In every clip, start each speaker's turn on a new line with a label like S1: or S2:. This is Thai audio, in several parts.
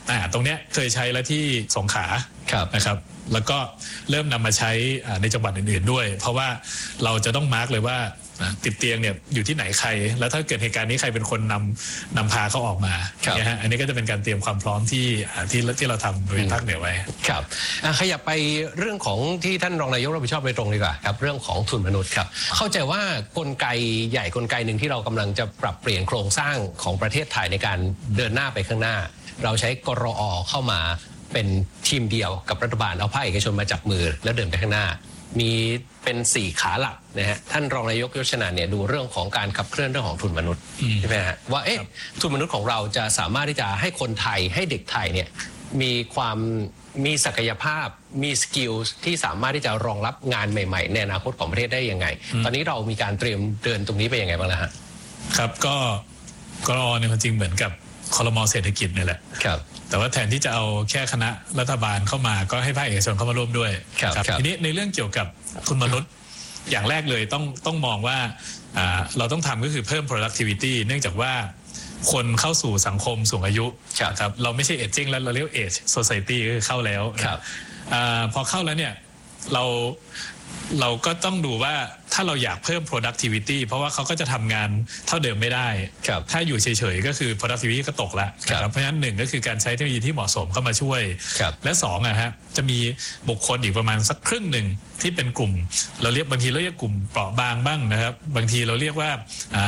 S1: ตรงเนี้ยเคยใช้แล้วที่สงขลานะครับแล้วก็เริ่มนำมาใช้ในจังหวัดอื่นๆด้วยเพราะว่าเราจะต้องมาร์กเลยว่าติดเตียงเนี่ยอยู่ที่ไหนใครแล้วถ้าเกิดเหตุการณ์นี้ใครเป็นคนนำพาเขาออกมาเนี่ยฮะอันนี้ก็จะเป็นการเตรียมความพร้อมที่เราทำบริเวณภาคเหนือไว้
S2: ครับขยับไปเรื่องของที่ท่านรองนายกรับผิดชอบโดยตรงดีกว่าครับเรื่องของทุนมนุษย์ครับเข้าใจว่ากลไกใหญ่กลไกหนึ่งที่เรากำลังจะปรับเปลี่ยนโครงสร้างของประเทศไทยในการเดินหน้าไปข้างหน้าเราใช้กรอ.เข้ามาเป็นทีมเดียวกับรัฐบาลเอาภาคเอกชนมาจับมือแล้วเดินไปข้างหน้ามีเป็น4ขาหลักนะฮะท่านรองนายกยศนาเนี่ยดูเรื่องของการขับเคลื่อนเรื่องของทุนมนุษย์ใช่ไหมฮะว่าทุนมนุษย์ของเราจะสามารถที่จะให้คนไทยให้เด็กไทยเนี่ยมีศักยภาพมีสกิลที่สามารถที่จะรองรับงานใหม่ๆในอนาคตของประเทศได้ยังไงตอนนี้เรามีการเตรียมเดินตรงนี้ไปยังไงบ้างล่ะฮะ
S1: ครับก็กรอเนี่ยจริงเหมือนกับครม.เศรษฐกิจนี่แหละแต่ว่าแทนที่จะเอาแค่คณะรัฐบาลเข้ามาก็ให้ภาคเอกชนเข้ามาร่วมด้วยทีนี้ในเรื่องเกี่ยวกับทุนมนุษย์อย่างแรกเลยต้องมองว่าเราต้องทำก็คือเพิ่ม productivity เนื่องจากว่าคนเข้าสู่สังคมสูงอายุครับเราไม่ใช่ aging แล้วเราเรียก age society ก็คือเข้าแล้วพอเข้าแล้วเนี่ยเราก็ต้องดูว่าถ้าเราอยากเพิ่ม productivity เพราะว่าเขาก็จะทำงานเท่าเดิมไม่ได้ถ้าอยู่เฉยๆก็คือ productivity ก็ตกแล้วเพราะฉะนั้นหนึ่งก็คือการใช้เทคโนโลยีที่เหมาะสมเข้ามาช่วยและสองจะมีบุคคลอีกประมาณสักครึ่งหนึ่งที่เป็นกลุ่มเราเรียกบางทีเราเรียกกลุ่มเปราะบางบ้างนะครับบางทีเราเรียกว่า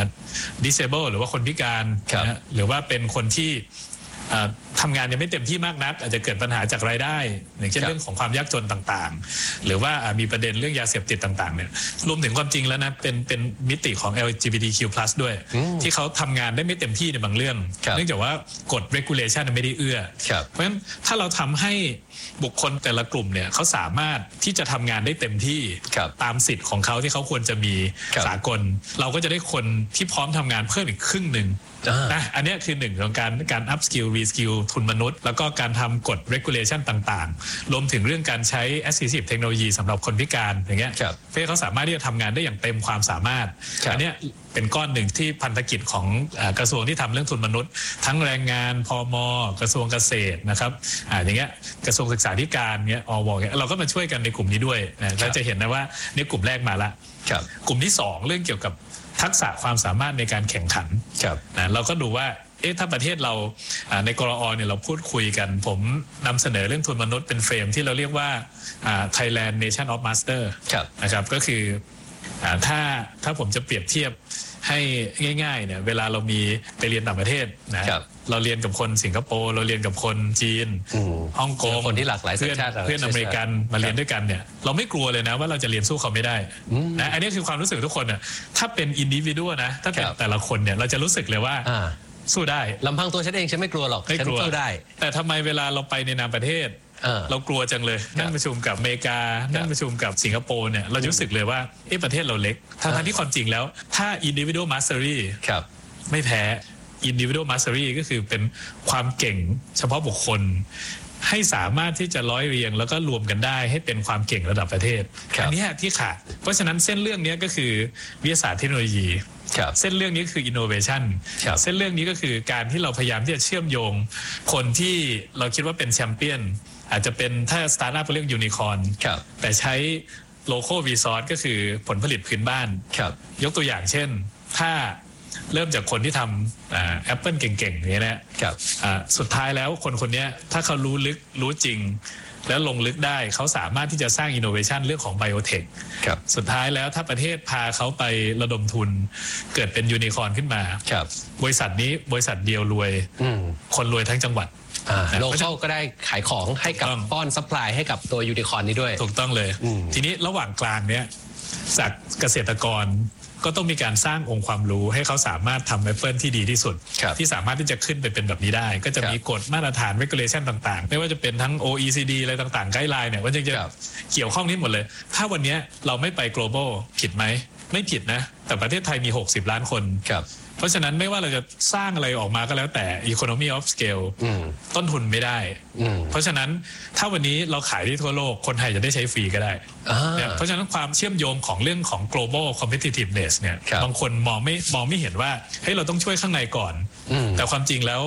S1: disable หรือว่าคนพิการหรือว่าเป็นคนที่ทำงานยังไม่เต็มที่มากนักอาจจะเกิดปัญหาจากรายได้อย่างเช่นเรื่องของความยากจนต่างๆหรือว่ามีประเด็นเรื่องยาเสพติดต่างๆเนี่ยรวมถึงความจริงแล้วนะเป็นมิติของ LGBTQ+ ด้วยที่เขาทำงานได้ไม่เต็มที่ในบางเรื่องเนื่องจากว่ากฎ regulation ไม่ได้เอื้อเพราะฉะนั้นถ้าเราทำให้บุคคลแต่ละกลุ่มเนี่ยเขาสามารถที่จะทำงานได้เต็มที่ตามสิทธิ์ของเขาที่เขาควรจะมีสากลเราก็จะได้คนที่พร้อมทำงานเพิ่มอีกครึ่งหนึ่งนะอันนี้คือหนึ่งของการ up skill re skill ทุนมนุษย์แล้วก็การทำกฎ regulation ต่างๆรวมถึงเรื่องการใช้ assistive technology สำหรับคนพิการอย่างเงี้ยเพื่อเขาสามารถที่จะทำงานได้อย่างเต็มความสามารถอันนี้เป็นก้อนหนึ่งที่พันธกิจของกระทรวงที่ทำเรื่องทุนมนุษย์ทั้งแรงงานพม.กระทรวงเกษตรนะครับอย่างเงี้ยกระทรวงศึกษาธิการเงี้ยอว.เงี้ยเราก็มาช่วยกันในกลุ่มนี้ด้วยนะเราจะเห็นนะว่าในกลุ่มแรกมาละกลุ่มที่2เรื่องเกี่ยวกับทักษะความสามารถในการแข่งขันเราก็ดูว่าถ้าประเทศเราในกรอ.เนี่ยเราพูดคุยกันผมนำเสนอเรื่องทุนมนุษย์เป็นเฟรมที่เราเรียกว่า Thailand Nation of Master นะครับก็คือถ้าผมจะเปรียบเทียบให้ง่ายๆเนี่ยเวลาเรามีไปเรียนต่างประเทศนะเราเรียนกับคนสิงคโปร์เราเรียนกับคนจีนฮ่องกง
S2: คนที่หลากหลายสัญชาติ
S1: เพื่อนอเมริกันมาเรียนด้วยกันเนี่ยเราไม่กลัวเลยนะว่าเราจะเรียนสู้เขาไม่ได้นะอันนี้คือความรู้สึกทุกคนเนี่ยถ้าเป็นอินดิวิวดนะถ้าเป็นแต่ละคนเนี่ยเราจะรู้สึกเลยว่าสู้ได้
S2: ลำพังตัวฉันเองฉันไม่กลัวหรอกฉันสู้ได้
S1: แต่ทำไมเวลาเราไปในนามประเทศเรากลัวจังเลยนั่งประชุมกับอเมริกานั่งประชุมกับสิงคโปร์เนี่ยเรารู้สึกเลยว่าประเทศเราเล็กทั้งที่ความจริงแล้วถ้า individual mastery ไม่แพ้ individual mastery ก็คือเป็นความเก่งเฉพาะบุคคลให้สามารถที่จะร้อยเรียงแล้วก็รวมกันได้ให้เป็นความเก่งระดับประเทศอันนี้ที่ขาดเพราะฉะนั้นเส้นเรื่องนี้ก็คือวิทยาศาสตร์เทคโนโลยีเส้นเรื่องนี้คือ innovation เส้นเรื่องนี้ก็คือการที่เราพยายามที่จะเชื่อมโยงคนที่เราคิดว่าเป็นแชมเปี้ยนอาจจะเป็นถ้าสตาร์ทอัพเรียกยูนิคอร์นแต่ใช้ local resource ก็คือผลผลิตพื้นบ้านยกตัวอย่างเช่นถ้าเริ่มจากคนที่ทำApple เก่งๆอย่างนี้นะสุดท้ายแล้วคนนี้ถ้าเขารู้ลึกรู้จริงแล้วลงลึกได้เขาสามารถที่จะสร้าง innovation เรื่องของ biotech สุดท้ายแล้วถ้าประเทศพาเขาไประดมทุนเกิดเป็นยูนิคอร์นขึ้นมาบริษัทนี้บริษัทเดียวรวยคนรวยทั้งจังหวัด
S2: โลเคอลก็ได้ขายของให้กับป้อนซัพพลายให้กับตัวยูนิคอร์นนี้ด้วย
S1: ถูกต้องเลยทีนี้ระหว่างกลางเนี้ยจากเกษตรกรก็ต้องมีการสร้างองค์ความรู้ให้เขาสามารถทำแอปเปิลที่ดีที่สุดที่สามารถที่จะขึ้นไปเป็นแบบนี้ได้ก็จะมีกฎมาตรฐาน regulation ต่างๆไม่ว่าจะเป็นทั้ง OECD อะไรต่างๆไกด์ไลน์เนี่ยว่าจะเกี่ยวข้องนี้หมดเลยถ้าวันนี้เราไม่ไป global ผิดไหมไม่ผิดนะแต่ประเทศไทยมี60ล้านคนเพราะฉะนั้นไม่ว่าเราจะสร้างอะไรออกมาก็แล้วแต่ economy of scale ต้นทุนไม่ได้เพราะฉะนั้นถ้าวันนี้เราขายที่ทั่วโลกคนไทยจะได้ใช้ฟรีก็ได้เพราะฉะนั้นความเชื่อมโยงของเรื่องของ global competitiveness เนี่ยบางคนมองไม่เห็นว่าเฮ้ยเราต้องช่วยข้างในก่อนแต่ความจริงแล้ว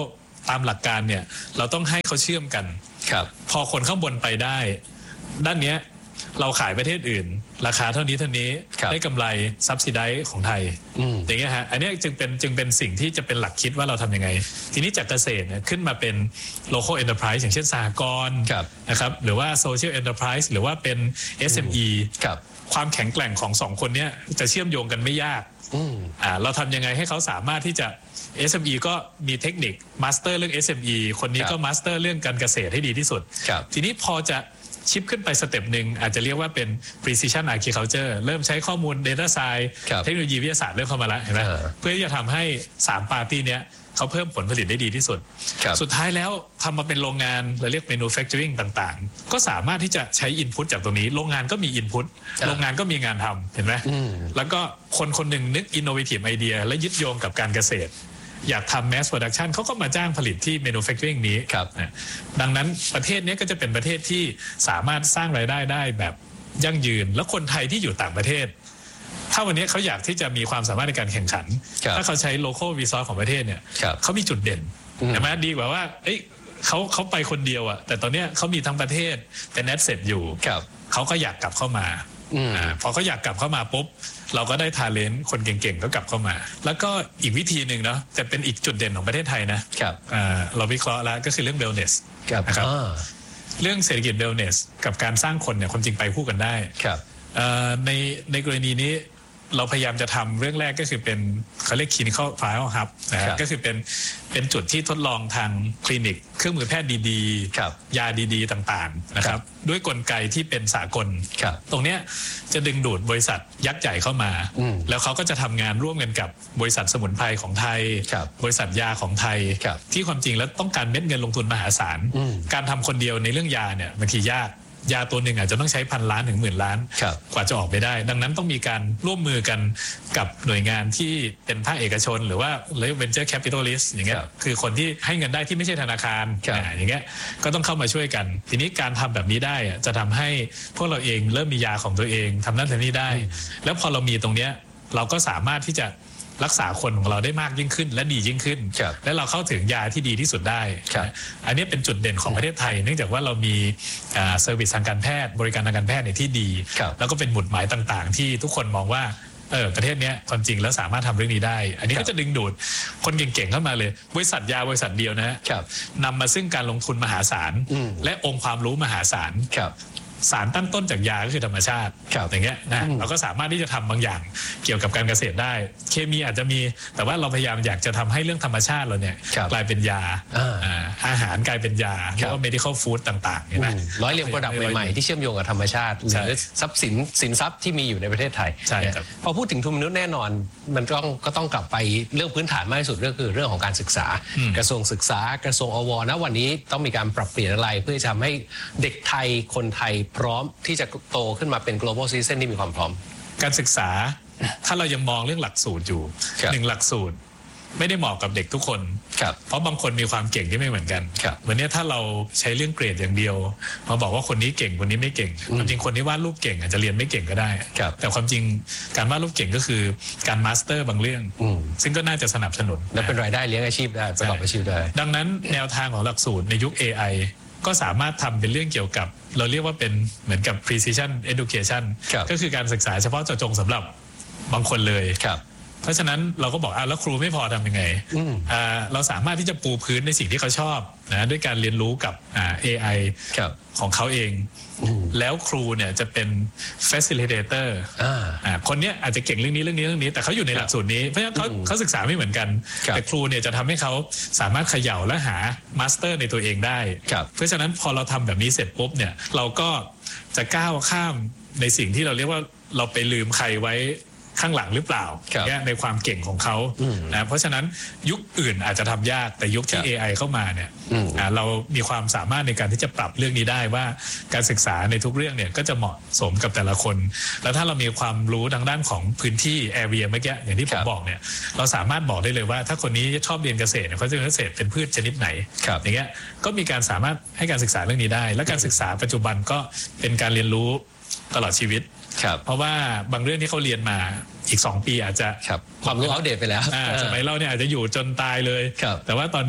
S1: ตามหลักการเนี่ยเราต้องให้เขาเชื่อมกันพอคนข้างบนไปได้ด้านเนี้ยเราขายประเทศอื่นราคาเท่านี้ได้กำไรซับซิไดซ์ของไทยอย่างเงี้ยฮะอันนี้จึงเป็นสิ่งที่จะเป็นหลักคิดว่าเราทำยังไงทีนี้จากเกษตรเนี่ยขึ้นมาเป็น local enterprise อย่างเช่นสหกรณ์นะครับหรือว่า social enterprise หรือว่าเป็น SME ความแข็งแกร่งของสองคนเนี้ยจะเชื่อมโยงกันไม่ยากเราทำยังไงให้เขาสามารถที่จะ SME ก็มีเทคนิคมาสเตอร์เรื่อง SME คนนี้ก็มาสเตอร์เรื่องการเกษตรให้ดีที่สุดทีนี้พอจะชิปขึ้นไปสเต็ปหนึ่งอาจจะเรียกว่าเป็น precision agriculture เริ่มใช้ข้อมูล data science เทคโนโลยีวิทยาศาสตร์เริ่มเข้ามาแล้วเห็นไหมเพื่อที่จะทำให้3ปาร์ตี้เนี้ยเขาเพิ่มผลผลิตได้ดีที่สุดสุดท้ายแล้วทำมาเป็นโรงงานเราเรียก manufacturing ต่างๆก็สามารถที่จะใช้ input จากตรงนี้โรงงานก็มี input โรงงานก็มีงานทำเห็นไหมแล้วก็คนหนึ่งนึก innovative idea และยึดโยงกับการเกษตรอยากทำ mass production เขาก็มาจ้างผลิตที่ manufacturing นี้ดังนั้นประเทศนี้ก็จะเป็นประเทศที่สามารถสร้างรายได้ได้แบบยั่งยืนแล้วคนไทยที่อยู่ต่างประเทศถ้าวันนี้เขาอยากที่จะมีความสามารถในการแข่งขันถ้าเขาใช้ local resource ของประเทศเนี่ยเขามีจุดเด่นใช่ไหมดีกว่าว่าเขาไปคนเดียวอะแต่ตอนนี้เขามีทั้งประเทศเป็น asset อยู่เขาก็อยากกลับเข้ามาพอเขาอยากกลับเข้ามาปุ๊บเราก็ได้ทาเลนต์คนเก่งๆก็กลับเข้ามาแล้วก็อีกวิธีหนึ่งเนาะแต่เป็นอีกจุดเด่นของประเทศไทยนะเราวิเคราะห์แล้วก็คือเรื่อง wellness นะครับเรื่องเศรษฐกิจ wellness กับการสร้างคนเนี่ยความจริงไปคู่กันได้ในกรณีนี้เราพยายามจะทำเรื่องแรกก็คือเป็นเขาเรียก clinical trial hub นะก็คือเป็นจุดที่ทดลองทางคลินิกเครื่องมือแพทย์ดีๆยาดีๆต่างๆนะครับด้วยกลไกที่เป็นสากลตรงเนี้ยจะดึงดูดบริษัทยักษ์ใหญ่เข้ามาแล้วเขาก็จะทำงานร่วมกันกับบริษัทสมุนไพรของไทยบริษัทยาของไทยที่ความจริงแล้วต้องการเม็ดเงินลงทุนมหาศาลการทำคนเดียวในเรื่องยาเนี่ยบางทียากยาตัวหนึ่งอาจจะต้องใช้1,000 ล้านถึง10,000 ล้านกว่าจะออกไปได้ดังนั้นต้องมีการร่วมมือกันกับหน่วยงานที่เป็นภาคเอกชนหรือว่าเรียก venture capitalist อย่างเงี้ยคือคนที่ให้เงินได้ที่ไม่ใช่ธนาคารอย่างเงี้ยก็ต้องเข้ามาช่วยกันทีนี้การทำแบบนี้ได้จะทำให้พวกเราเองเริ่มมียาของตัวเองทำนั่นทำนี่ได้แล้วพอเรามีตรงเนี้ยเราก็สามารถที่จะรักษาคนของเราได้มากยิ่งขึ้นและดียิ่งขึ้นและเราเข้าถึงยาที่ดีที่สุดได้อันนี้เป็นจุดเด่นของประเทศไทยเนื่องจากว่าเรามีเซอร์วิสทางการแพทย์บริการทางการแพทย์ที่ดีแล้วก็เป็นหมุดหมายต่างๆที่ทุกคนมองว่าประเทศนี้ความจริงแล้วสามารถทำเรื่องนี้ได้อันนี้ก็จะดึงดูดคนเก่งๆเข้ามาเลยบริษัทยาบริษัทเดียวนะนำมาซึ่งการลงทุนมหาศาลและองค์ความรู้มหาศาลสารตั้งต้นจากยาก็คือธรรมชาติอย่างเงี้ยนะเราก็สามารถที่จะทำบางอย่างเกี่ยวกับการเกษตรได้เคมีอาจจะมีแต่ว่าเราพยายามอยากจะทำให้เรื่องธรรมชาติเราเนี่ยกลายเป็นยาอาหารกลายเป็นยาหรือว่า medical food ต่างๆเนี่ยนะ
S2: ร้อยเรียงโปรดักต์ใหม่ๆที่เชื่อมโยงกับธรรมชาติหรือทรัพย์สินทรัพย์ที่มีอยู่ในประเทศไทย
S1: ใช่ครับ
S2: พอพูดถึงทุนมนุษย์แน่นอนมันก็ต้องกลับไปเรื่องพื้นฐานมากที่สุดก็คือเรื่องของการศึกษากระทรวงศึกษากระทรวงอวนะวันนี้ต้องมีการปรับเปลี่ยนอะไรเพื่อจะทำให้เด็กไทยคนไทยพร้อมที่จะโตขึ้นมาเป็น global citizen ที่มีความพร้อม
S1: การศึกษาถ้าเรายังมองเรื่องหลักสูตรอยู่1หลักสูตรไม่ได้เหมาะกับเด็กทุกคนเพราะบางคนมีความเก่งที่ไม่เหมือนกันวันนี้ถ้าเราใช้เรื่องเกรดอย่างเดียวมาบอกว่าคนนี้เก่งคนนี้ไม่เก่งความจริงคนที่วาดรูปเก่งอาจจะเรียนไม่เก่งก็ได้แต่ความจริงการวาดรูปเก่งก็คือการมาสเตอร์บางเรื่องซึ่งก็น่าจะสนับสนุน
S2: และเป็นรายได้เลี้ยงอาชีพได้ประกอบอาชีพได้
S1: ดังนั้นแนวทางของหลักสูตรในยุค AIก็สามารถทำเป็นเรื่องเกี่ยวกับเราเรียกว่าเป็นเหมือนกับ precision education ก็คือการศึกษาเฉพาะเจาะจงสำหรับบางคนเลยเพราะฉะนั้นเราก็บอกแล้วครูไม่พอทำยังไงเราสามารถที่จะปูพื้นในสิ่งที่เขาชอบนะด้วยการเรียนรู้กับ AI ของเขาเองแล้วครูเนี่ยจะเป็น facilitator คนนี้อาจจะเก่งเรื่องนี้แต่เขาอยู่ในหลักสูตรนี้เพราะฉะนั้นเขาศึกษาไม่เหมือนกันแต่ครูเนี่ยจะทำให้เขาสามารถเขย่าและหามาสเตอร์ในตัวเองได้เพราะฉะนั้นพอเราทำแบบนี้เสร็จปุ๊บเนี่ยเราก็จะก้าวข้ามในสิ่งที่เราเรียกว่าเราไปลืมใครไว้ข้างหลังหรือเปล่าในความเก่งของเขานะเพราะฉะนั้นยุคอื่นอาจจะทำยากแต่ยุคที่ AI เข้ามาเนี่ยเรามีความสามารถในการที่จะปรับเรื่องนี้ได้ว่าการศึกษาในทุกเรื่องเนี่ยก็จะเหมาะสมกับแต่ละคนแล้วถ้าเรามีความรู้ทางด้านของพื้นที่ area เมื่อกี้อย่างที่ผมบอกเนี่ยเราสามารถบอกได้เลยว่าถ้าคนนี้ชอบเรียนเกษตรเขาจะเรียนเกษตรเป็นพืชชนิดไหนอย่างเงี้ยก็มีการสามารถให้การศึกษาเรื่องนี้ได้และการศึกษาปัจจุบันก็เป็นการเรียนรู้ตลอดชีวิตเพราะว่าบางเรื่องที่เขาเรียนมาอีก2 ปีอาจจะ
S2: ความรู้อัปเดตไปแล้ว
S1: สมัยเราเนี่ยอาจจะอยู่จนตายเลยแต่ว่าตอนนี้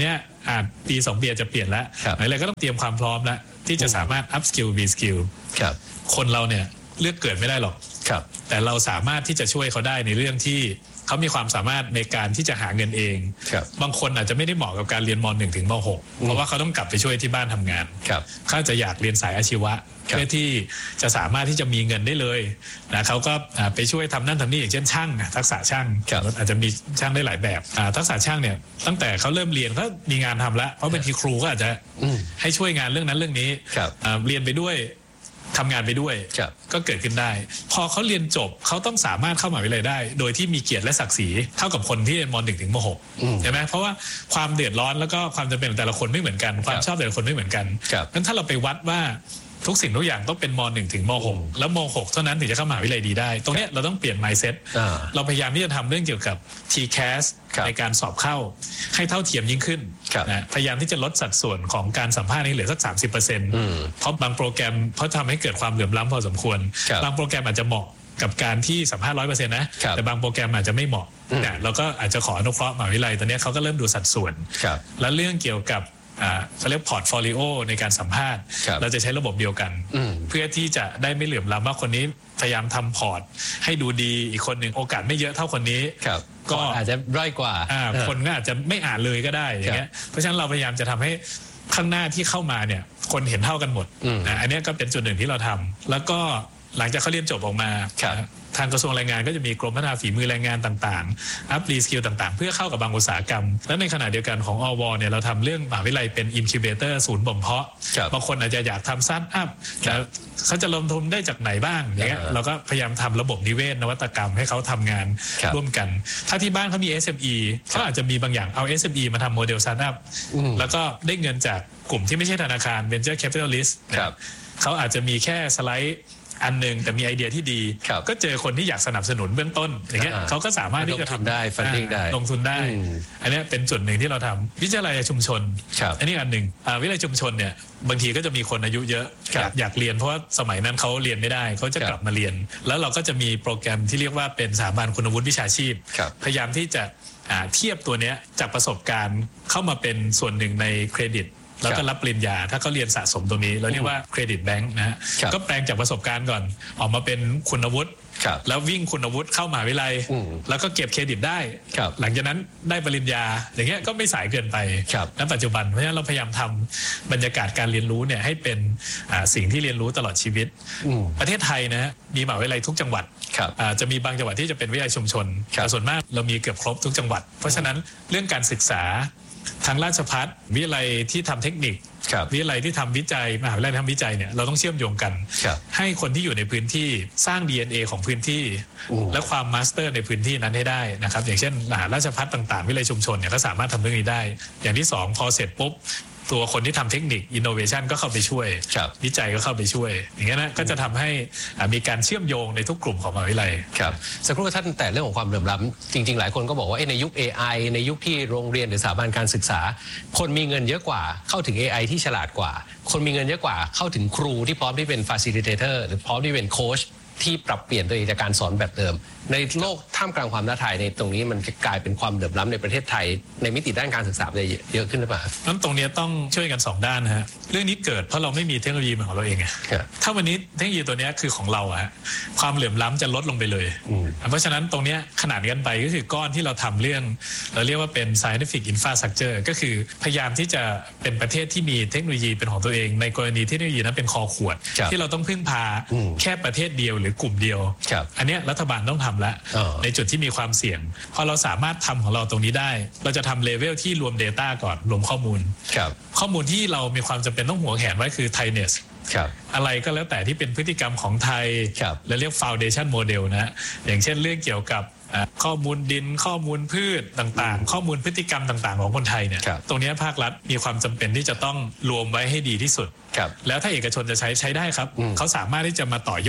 S1: ปี2ปีจะเปลี่ยนแล้วอะไรก็ต้องเตรียมความพร้อมแล้วที่จะสามารถ up skill be skill คนเราเนี่ยเลือกเกิดไม่ได้หรอกแต่เราสามารถที่จะช่วยเขาได้ในเรื่องที่เขามีความสามารถในการที่จะหาเงินเองบางคนอาจจะไม่ได้เหมาะกับการเรียนม.1 ถึงม.6 เพราะว่าเขาต้องกลับไปช่วยที่บ้านทำงานเขาจะอยากเรียนสายอาชีวะเพื่อที่จะสามารถที่จะมีเงินได้เลยนะเขาก็ไปช่วยทำนั่นทำนี่อย่างเช่นช่างทักษะช่างอาจจะมีช่างได้หลายแบบทักษะช่างเนี่ยตั้งแต่เขาเริ่มเรียนก็มีงานทำแล้วเพราะบางทีครูก็อาจจะให้ช่วยงานเรื่องนั้นเรื่องนี้เรียนไปด้วยทำงานไปด้วยก็เกิดขึ้นได้พอเขาเรียนจบเขาต้องสามารถเข้ามหาวิทยาลัยได้โดยที่มีเกียรติและศักดิ์ศรีเท่ากับคนที่เรียนม.1 ถึงม.6 ใช่ไหมเพราะว่าความเดือดร้อนแล้วก็ความจำเป็นของแต่ละคนไม่เหมือนกันความชอบแต่ละคนไม่เหมือนกันงั้นถ้าเราไปวัดว่าทุกสิ่งทุกอย่างต้องเป็นม.1 ถึงม.6 แล้วม.6 เท่านั้นถึงจะเข้ามหาวิทยาลัยดีได้ตรงนี้เราต้องเปลี่ยน mindset เราพยายามที่จะทำเรื่องเกี่ยวกับ TCAS ในการสอบเข้าให้เท่าเทียมยิ่งขึ้นนะพยายามที่จะลดสัดส่วนของการสัมภาษณ์ให้เหลือสัก 30% เพราะบางโปรแกรมเพราะทำให้เกิดความเหลื่อมล้ำพอสมควรบางโปรแกรมอาจจะเหมาะกับการที่สัมภาษณ์ 100% นะแต่บางโปรแกรมอาจจะไม่เหมาะนะเราก็อาจจะขออนุเคราะห์มหาวิทยาลัยตอนนี้เขาก็เริ่มดูสัดส่วนและเรื่องเกี่ยวกับเขาเรียกพอร์ตโฟลิโอในการสัมภาษณ์เราจะใช้ระบบเดียวกันเพื่อที่จะได้ไม่เหลื่อมล้ำว่าคนนี้พยายามทำพอร์ตให้ดูดีอีกคนหนึ่งโอกาสไม่เยอะเท่าคนนี้
S2: ก็อาจจะด้อยกว่า
S1: คนก็อาจจะไม่อ่านเลยก็ได้อย่างเงี้ยเพราะฉะนั้นเราพยายามจะทำให้ข้างหน้าที่เข้ามาเนี่ยคนเห็นเท่ากันหมดอันนี้ก็เป็นจุดหนึ่งที่เราทำแล้วก็หลังจากเขาเรียนจบออกมาทางกระทรวงแรงงานก็จะมีกรมพัฒนาฝีมือแรงงานต่างๆอัพรีสกิลต่างๆเพื่อเข้ากับบางอุตสาหกรรมและในขณะเดียวกันของอวเนี่ยเราทำเรื่องมหาวิทยาลัยเป็นอินคิวเบเตอร์ศูนย์บ่มเพาะบางคนอาจจะอยากทำสตาร์ทอัพเขาจะลงทุนได้จากไหนบ้างอย่างเงี้ยเราก็พยายามทำระบบนิเวศนวัตกรรมให้เขาทำงานร่วมกันถ้าที่บ้านเขามี SME เขาอาจจะมีบางอย่างเอา SME มาทำโมเดลสตาร์ทอัพแล้วก็ได้เงินจากกลุ่มที่ไม่ใช่ธนาคาร Venture Capitalist เขาอาจจะมีแค่สไลด์อันหนึ่งแต่มีไอเดียที่ดีก็เจอคนที่อยากสนับสนุนเบื้องต้นอย่างเงี้ยเขาก็สามารถที่จะทำ
S2: ได้ฟันดิ้งได้
S1: ลงทุนได้อันนี้เป็นจุดหนึ่งที่เราทำวิทยาลัยชุมชนอันนี้อันหนึ่งวิทยาลัยชุมชนเนี่ยบางทีก็จะมีคนอายุเยอะอยากเรียนเพราะว่าสมัยนั้นเขาเรียนไม่ได้เขาจะกลับมาเรียนแล้วเราก็จะมีโปรแกรมที่เรียกว่าเป็นสถาบันคุณวุฒิวิชาชีพพยายามที่จะเทียบตัวเนี้ยจากประสบการณ์เข้ามาเป็นส่วนหนึ่งในเครดิตแล้วก็รับปริญญาถ้าเขาเรียนสะสมตรงนี้เราเรียกว่าเครดิตแบงค์นะฮะก็แปลงจากประสบการณ์ก่อนออกมาเป็นคุณวุฒิแล้ววิ่งคุณวุฒิเข้ามหาวิทยาลัยแล้วก็เก็บเครดิตได้หลังจากนั้นได้ปริญญาอย่างเงี้ยก็ไม่สายเกินไปณปัจจุบันเพราะฉะนั้นเราพยายามทำบรรยากาศการเรียนรู้เนี่ยให้เป็นสิ่งที่เรียนรู้ตลอดชีวิตประเทศไทยนะมีมหาวิทยาลัยทุกจังหวัดจะมีบางจังหวัดที่จะเป็นวิทยาลัยชุมชนแต่ส่วนมากเรามีเกือบครบทุกจังหวัดเพราะฉะนั้นเรื่องการศึกษาทางราชภัฏวิทยาลัยที่ทำเทคนิควิทยาลัยที่ทำวิจัยมหาวิทยาลัยที่ทำวิจัยเนี่ยเราต้องเชื่อมโยงกันให้คนที่อยู่ในพื้นที่สร้าง DNA ของพื้นที่และความมาสเตอร์ในพื้นที่นั้นให้ได้นะครับอย่างเช่นมหาราชภัฏต่างๆวิทยาลัยชุมชนเนี่ยก็สามารถทำเรื่องนี้ได้อย่างที่2พอเสร็จปุ๊บตัวคนที่ทำเทคนิคอินโนเวชันก็เข้าไปช่วยวิจัยก็เข้าไปช่วยอย่างเงี้ยนะก็จะทำให้มีการเชื่อมโยงในทุกกลุ่มของมหาวิทยาลัย
S2: ครับสักครู่ท่านแต่เรื่องของความเหลื่อมล้ำจริงๆหลายคนก็บอกว่าในยุค AI ในยุคที่โรงเรียนหรือสถาบันการศึกษาคนมีเงินเยอะกว่าเข้าถึง AI ที่ฉลาดกว่าคนมีเงินเยอะกว่าเข้าถึงครูที่พร้อมที่เป็น facilitator หรือพร้อมที่เป็นโค้ชที่ปรับเปลี่ยนตัวเองจากการสอนแบบเดิมในโลกท่ามกลางความท้าทายในตรงนี้มันกลายเป็นความเหลื่อมล้ำในประเทศไทยในมิติด้านการศึกษาได้เยอะขึ้นหรือเปล่า
S1: นั้นตรงนี้ต้องช่วยกัน2ด้านนะฮะเรื่องนี้เกิดเพราะเราไม่มีเทคโนโลยีของเราเองไงถ้าวันนี้เทคโนโลยีตัวนี้คือของเราอะความเหลื่อมล้ำจะลดลงไปเลยเพราะฉะนั้นตรงนี้ขนาดกันไปก็คือก้อนที่เราทำเรื่องเราเรียกว่าเป็น scientific infrastructure ก็คือพยายามที่จะเป็นประเทศที่มีเทคโนโลยีเป็นของตัวเองในกรณีที่เทคโนโลยีนั้นเป็นคอขวดที่เราต้องพึ่งพาแค่ประเทศเดียวหรือกลุ่มเดียวอันนี้รัฐบาลต้องทำแล้วในจุดที่มีความเสี่ยงพอเราสามารถทำของเราตรงนี้ได้เราจะทำเลเวลที่รวม Data ก่อนรวมข้อมูลข้อมูลที่เรามีความจำเป็นต้องหัวแขนไว้คือ Thainess อะไรก็แล้วแต่ที่เป็นพฤติกรรมของไทยและเรียก Foundation Model นะอย่างเช่นเรื่องเกี่ยวกับข้อมูลดินข้อมูลพืชต่างๆข้อมูลพฤติกรรมต่างๆของคนไทยเนี่ยตรงนี้ภาครัฐมีความจำเป็นที่จะต้องรวมไว้ให้ดีที่สุดแล้วถ้าเอกชนจะใช้ได้ครับเขาสามารถที่จะมาต่อยอด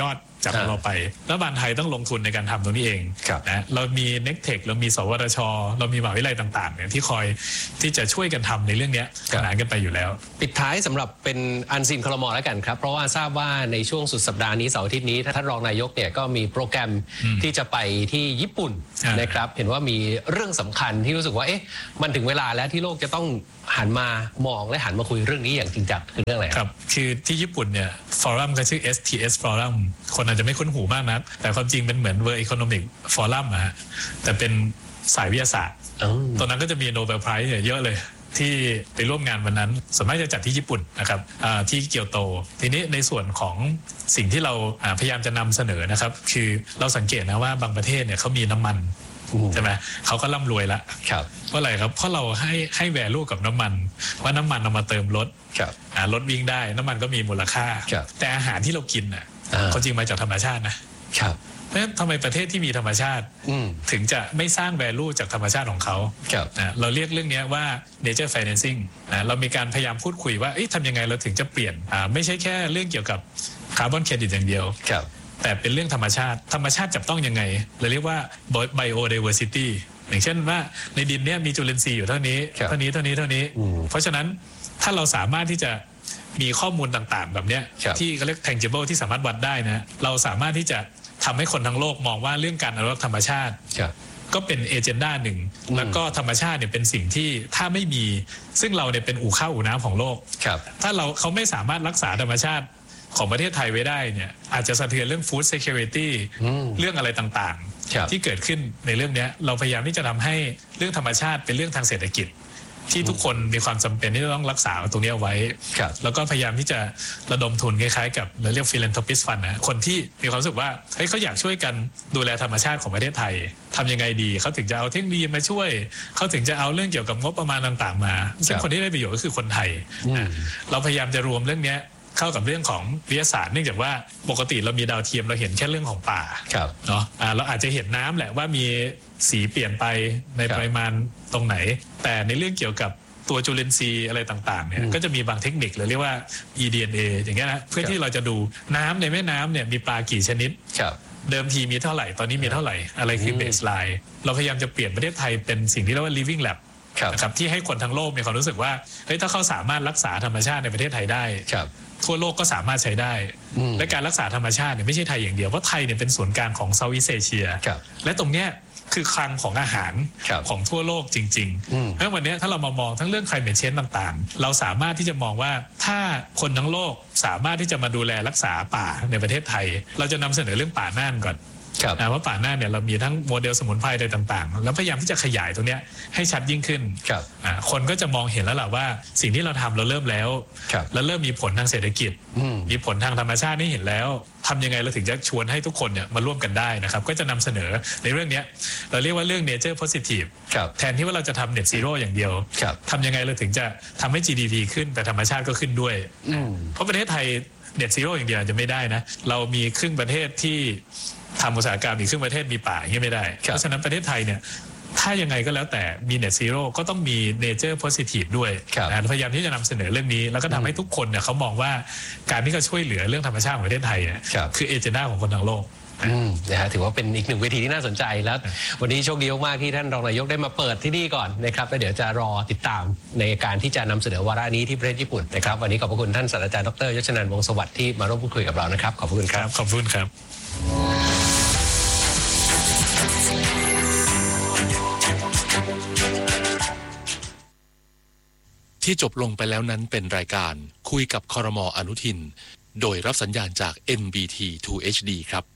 S1: จากเราไปรัฐบาลไทยต้องลงทุนในการทำตรงนี้เองนะเรามีเน็กเทคเรามีสวทช.เรามีมหาวิทยาลัยต่างๆเนี่ยที่คอยที่จะช่วยกันทำในเรื่องนี้ขนานกันไปอยู่แล้ว
S2: ปิดท้ายสำหรับเป็นอันซีนครม.แล้วกันครับเพราะว่าทราบว่าในช่วงสุดสัปดาห์นี้เสาร์อาทิตย์นี้ท่านรองนายกเนี่ยก็มีโปรแกรมที่จะไปที่ญี่ปุ่นนะครับเห็นว่ามีเรื่องสำคัญที่รู้สึกว่าเอ๊ะมันถึงเวลาแล้วที่โลกจะต้องหันมามองและหันมาคุยเรื่องนี้อย่างจริงจังคือเรื่องอะไร
S1: ครับคือที่ญี่ปุ่นเนี่ยฟอรัมก็ชื่อ STS Forum คนอาจจะไม่คุ้นหูมากนักแต่ความจริงเป็นเหมือน World Economic Forum อะแต่เป็นสายวิทยาศาสตร์ตอนนั้นก็จะมีโนเบลไพรส์เยอะเลยที่ไปร่วมงานวันนั้นส่วนมากจะจัดที่ญี่ปุ่นนะครับที่เกียวโตทีนี้ในส่วนของสิ่งที่เราพยายามจะนำเสนอนะครับคือเราสังเกตนะว่าบางประเทศเนี่ยเขามีน้ำมันใช่ไหมเขาก็ร่ำรวยแล้วเพราะอะไรครับเพราะเราให้แวลูกับน้ำมันว่าน้ำมันเอามาเติมรถรถวิ่งได้น้ำมันก็มีมูลค่าแต่อาหารที่เรากินน่ะคนจริงมาจากธรรมชาตินะเพราะฉะนั้นทำไมประเทศที่มีธรรมชาติถึงจะไม่สร้างแวลูจากธรรมชาติของเขาเราเรียกเรื่องนี้ว่า nature financing เรามีการพยายามพูดคุยว่าทำยังไงเราถึงจะเปลี่ยนไม่ใช่แค่เรื่องเกี่ยวกับคาร์บอนเครดิตอย่างเดียวแต่เป็นเรื่องธรรมชาติจับต้องยังไงเราเรียกว่า biodiversity อย่างเช่นว่าในดินเนี่ยมีจุลินทรีย์อยู่เท่านี้เพราะฉะนั้นถ้าเราสามารถที่จะมีข้อมูลต่างๆแบบนี้ที่เขาเรียก tangible ที่สามารถวัดได้นะเราสามารถที่จะทำให้คนทั้งโลกมองว่าเรื่องการอนุรักษ์ธรรมชาติก็เป็นเอเจนดาหนึ่งแล้วก็ธรรมชาติเนี่ยเป็นสิ่งที่ถ้าไม่มีซึ่งเราเนี่ยเป็นอู่ข้าวอู่น้ำของโลกถ้าเขาไม่สามารถรักษาธรรมชาติของประเทศไทยไว้ได้เนี่ยอาจจะสะเทือนเรื่อง food security เรื่องอะไรต่างๆที่เกิดขึ้นในเรื่องนี้เราพยายามที่จะทำให้เรื่องธรรมชาติเป็นเรื่องทางเศรษฐกิจที่ทุกคนมีความจำเป็นที่จะต้องรักษาตรงนี้เอาไว้แล้วก็พยายามที่จะระดมทุนคล้ายๆกับเราเรียก philanthropist fund นะคนที่มีความรู้สึกว่าเขาอยากช่วยกันดูแลธรรมชาติของประเทศไทยทำยังไงดีเขาถึงจะเอาเทคโนโลยีมาช่วยเขาถึงจะเอาเรื่องเกี่ยวกับงบประมาณต่างๆมาซึ่งคนที่ได้ประโยชน์ก็คือคนไทยเราพยายามจะรวมเรื่องนี้เข้ากับเรื่องของวิทยาศาสตร์เนื่องจากว่าปกติเรามีดาวเทียมเราเห็นแค่เรื่องของป่าเนาะเราอาจจะเห็นน้ำแหละว่ามีสีเปลี่ยนไปในปริมาณตรงไหนแต่ในเรื่องเกี่ยวกับตัวจุลินทรีย์อะไรต่างๆเนี่ยก็จะมีบางเทคนิคเรียกว่า eDNA อย่างเงี้ยนะเพื่อที่เราจะดูน้ำในแม่น้ำเนี่ยมีปลากี่ชนิดเดิมทีมีเท่าไหร่ตอนนี้มีเท่าไหร่อะไรคือเบสไลน์เราพยายามจะเปลี่ยนประเทศไทยเป็นสิ่งที่เรียกว่า living lab นะครับที่ให้คนทั้งโลกมีความรู้สึกว่าถ้าเขาสามารถรักษาธรรมชาติในประเทศไทยได้ทั่วโลกก็สามารถใช้ได้และการรักษาธรรมชาติเนี่ยไม่ใช่ไทยอย่างเดียวเพราะไทยเนี่ยเป็นศูนย์กลางของเซาท์อีสต์เอเชียและตรงเนี้ยคือคลังของอาหารของทั่วโลกจริงๆเพราะวันนี้ถ้าเรามามองทั้งเรื่อง climate change ต่างๆเราสามารถที่จะมองว่าถ้าคนทั้งโลกสามารถที่จะมาดูแลรักษาป่าในประเทศไทยเราจะนำเสนอเรื่องป่าน่านก่อนว่าป่าน่านเนี่ยเรามีทั้งโมเดลสมุนไพรอะไรต่างๆแล้วพยายามที่จะขยายตรงนี้ให้ชัดยิ่งขึ้นคนก็จะมองเห็นแล้วแหละว่าสิ่งที่เราทำเราเริ่มแล้วแล้วเริ่มมีผลทางเศรษฐกิจมีผลทางธรรมชาตินี่เห็นแล้วทำยังไงเราถึงจะชวนให้ทุกคนเนี่ยมาร่วมกันได้นะครับก็จะนำเสนอในเรื่องนี้เราเรียกว่าเรื่อง nature positive แทนที่ว่าเราจะทำ net zero อย่างเดียวทำยังไงเราถึงจะทำให้ GDP ขึ้นแต่ธรรมชาติก็ขึ้นด้วยเพราะประเทศไทย net zero อย่างเดียวจะไม่ได้นะเรามีครึ่งประเทศที่ทำอุตสาหกรรมอีกครึ่งประเทศมีป่าอย่างนี้ไม่ได้เพราะฉะนั้นประเทศไทยเนี่ยถ้ายังไงก็แล้วแต่มี net zero ก็ต้องมี nature positive ด้วยพยายามที่จะนำเสนอเรื่องนี้แล้วก็ทำให้ทุกคนเนี่ยเขามองว่าการที่เขาช่วยเหลือเรื่องธรรมชาติของประเทศไทยคือเอเจนดาของคนทั้งโลก
S2: นะฮะถือว่าเป็นอีกหนึ่งเวทีที่น่าสนใจแล้ววันนี้โชคดีมากที่ท่านรองนายกได้มาเปิดที่นี่ก่อนนะครับแล้วเดี๋ยวจะรอติดตามในการที่จะนำเสนอวาระนี้ที่ประเทศญี่ปุ่นนะครับวันนี้ขอบพระคุณท่านศาสตราจารย์ดร.ยศนันท์ วงศ์สวัสดิ์ที่มาร่วมพูดคุยกับเรานะครับขอบคุณครับ
S1: ขอบคุณครับ
S3: ที่จบลงไปแล้วนั้นเป็นรายการคุยกับครม.อนุทินโดยรับสัญญาณจาก NBT 2 HD ครับ